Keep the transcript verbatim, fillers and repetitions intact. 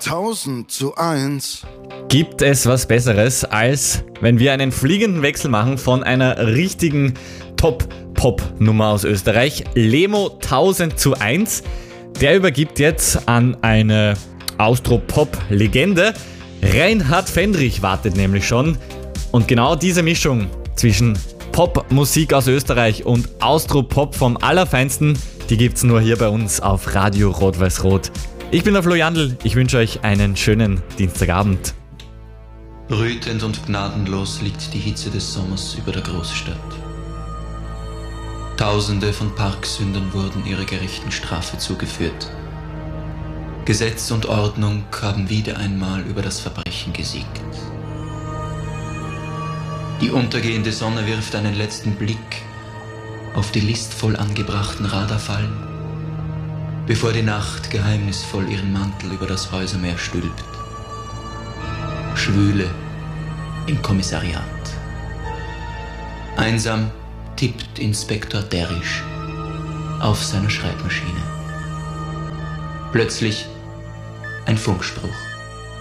tausend zu eins. Gibt es was Besseres, als wenn wir einen fliegenden Wechsel machen von einer richtigen Top-Pop-Nummer aus Österreich? Lemo tausend zu eins. Der übergibt jetzt an eine Austropop-Legende. Reinhard Fendrich wartet nämlich schon. Und genau diese Mischung zwischen Popmusik aus Österreich und Austropop vom Allerfeinsten, die gibt's nur hier bei uns auf Radio Rot-Weiß-Rot. Ich bin der Flo Jandl, ich wünsche euch einen schönen Dienstagabend. Brütend und gnadenlos liegt die Hitze des Sommers über der Großstadt. Tausende von Parksündern wurden ihrer gerechten Strafe zugeführt. Gesetz und Ordnung haben wieder einmal über das Verbrechen gesiegt. Die untergehende Sonne wirft einen letzten Blick auf die listvoll angebrachten Radarfallen, bevor die Nacht geheimnisvoll ihren Mantel über das Häusermeer stülpt. Schwüle im Kommissariat. Einsam tippt Inspektor Derrisch auf seiner Schreibmaschine. Plötzlich ein Funkspruch.